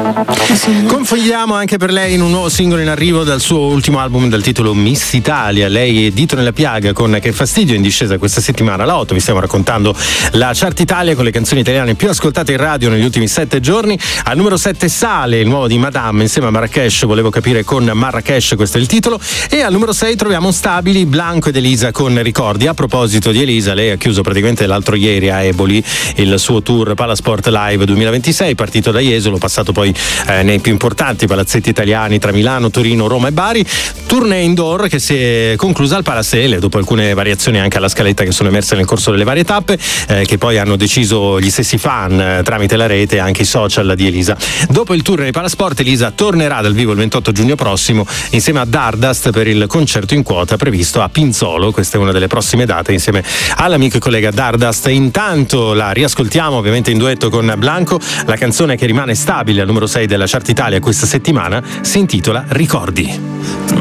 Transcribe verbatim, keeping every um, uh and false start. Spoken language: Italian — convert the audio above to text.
Confogliamo anche per lei in un nuovo singolo in arrivo dal suo ultimo album dal titolo Miss Italia. Lei è dito nella piaga con Che fastidio in discesa questa settimana alla otto. Vi stiamo raccontando la Chart Italia con le canzoni italiane più ascoltate in radio negli ultimi sette giorni. Al numero sette sale il nuovo di Madame insieme a Marrakesh, volevo capire con Marrakesh, questo è il titolo. E al numero sei troviamo stabili Blanco ed Elisa con Ricordi. A proposito di Elisa, lei ha chiuso praticamente l'altro ieri a Eboli il suo tour Palasport Live duemilaventisei, partito da Jesolo, passato poi eh, nei più importanti palazzetti italiani tra Milano, Torino, Roma e Bari. Tournée indoor che si è conclusa al Palasele dopo alcune variazioni anche alla scaletta che sono emerse nel corso delle varie tappe, eh, che poi hanno deciso gli stessi fan eh, tramite la rete e anche i social di Elisa. Dopo il tour nei Palasport, Elisa tornerà dal vivo il ventotto giugno prossimo insieme a Dardust per il concerto in quota previsto a Pinzolo. Questa è una delle prossime date insieme all'amico e collega Dardust. Intanto la riascoltiamo ovviamente in duetto con Blanco. La canzone che rimane stabile al numero sei della Chart Italia questa settimana si intitola Ricordi.